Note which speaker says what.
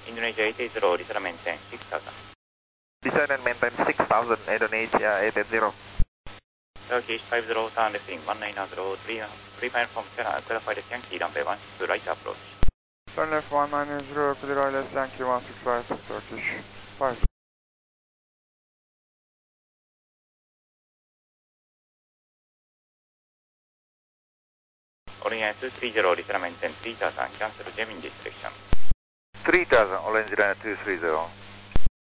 Speaker 1: Indonesia 880, descend and maintain 6000.
Speaker 2: Descend and maintain 6000, Indonesia 880.
Speaker 1: Turkish 50, turn left in 190, 3 mile from China, clarify the Yankee, runway 16 right approach.
Speaker 3: Turn left 190, clear ILS Yankee 16 right, Turkish 5.
Speaker 1: Orient 230, descend and maintain 3000, cancel Gemini selection.
Speaker 2: 3000, Orange 230.